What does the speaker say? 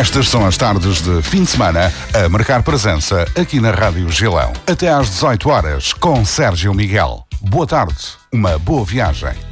Estas são as tardes de fim de semana a marcar presença aqui na Rádio Gilão. Até às 18 horas com Sérgio Miguel. Boa tarde, uma boa viagem.